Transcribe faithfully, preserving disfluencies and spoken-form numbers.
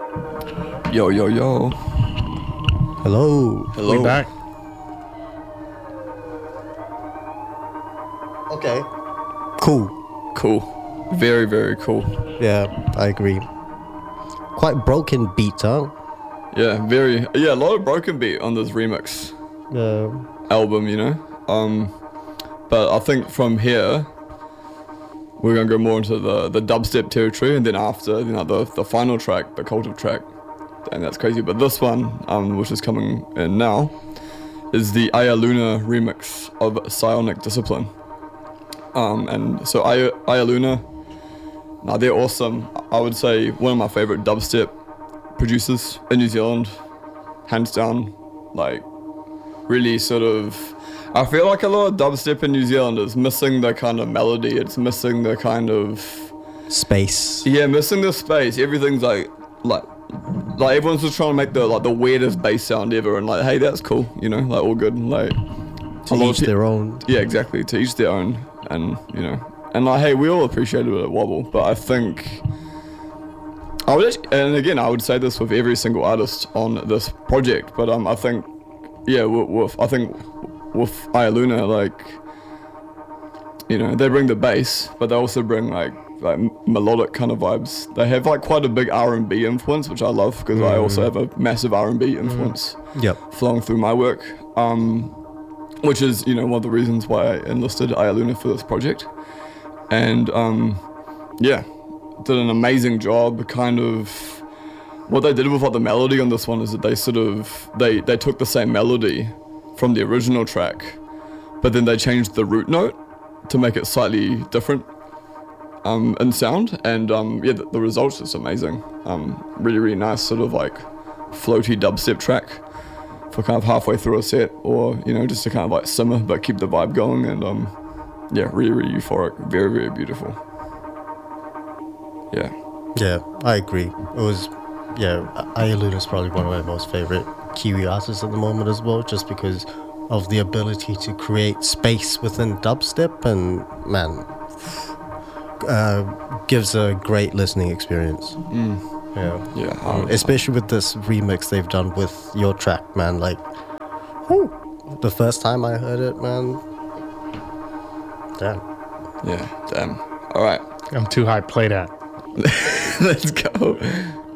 Yo, yo, yo. Hello. Hello. We back. Okay. Cool. Cool. Very, very cool. Yeah, I agree. Quite broken beat, huh? Yeah, very. Yeah, a lot of broken beat on this remix Uh, album, you know. Um, but I think from here we're gonna go more into the the dubstep territory, and then after, you know, the the final track, the Cultive track, and that's crazy. But this one, um, which is coming in now, is the Aya Luna remix of Psionic Discipline. Um, and so Aya, Aya Luna, now they're awesome. I would say one of my favorite dubstep producers in New Zealand, hands down. Like, really sort of, I feel like a lot of dubstep in New Zealand is missing the kind of melody. It's missing the kind of space. yeah, missing the space. Everything's like like like everyone's just trying to make the like the weirdest bass sound ever, and like, hey, that's cool, you know, like all good. Like To a lot of each pe- their own. Yeah, exactly. To each their own, and you know, and like, hey, we all appreciate a bit of wobble, but I think I would, actually, and again, I would say this with every single artist on this project, but um, I think, yeah, with, with I think with Aya Luna, like, you know, they bring the bass, but they also bring like like melodic kind of vibes. They have like quite a big R and B influence, which I love because I also have a massive R and B influence Yep. flowing through my work. Um, which is, you know, one of the reasons why I enlisted Aya Luna for this project. And um, yeah, did an amazing job. Kind of what they did with like the melody on this one is that they sort of they they took the same melody from the original track, but then they changed the root note to make it slightly different um, in sound. And um, yeah, the, the result's just amazing. Um, really, really nice sort of like floaty dubstep track for kind of halfway through a set, or, you know, just to kind of like simmer but keep the vibe going. And um yeah, really, really euphoric, very, very beautiful. Yeah. Yeah, I agree. It was, yeah, Aya Luna is probably one of my most favorite Kiwi artists at the moment as well, just because of the ability to create space within dubstep, and man, uh, gives a great listening experience. Mm. Yeah. Yeah. Um, especially with this remix they've done with your track, man. Like, whew, the first time I heard it, man. Damn. Yeah, damn. All right. I'm too high. Play that. Let's go.